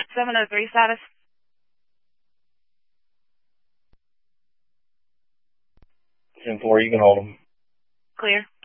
703 status. Ten-4, you can hold them. Clear.